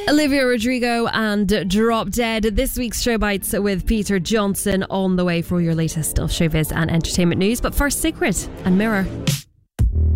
Olivia Rodrigo and Drop Dead. This week's Show Bites with Peter Johnson on the way for your latest of showbiz and entertainment news. But first, Secret and Mirror.